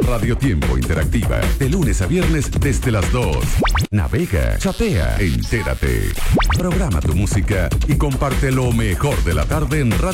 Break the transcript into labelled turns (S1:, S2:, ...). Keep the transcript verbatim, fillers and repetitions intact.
S1: Radio Tiempo Interactiva, de lunes a viernes desde las dos. Navega, chatea, entérate. Programa tu música y comparte lo mejor de la tarde en Radio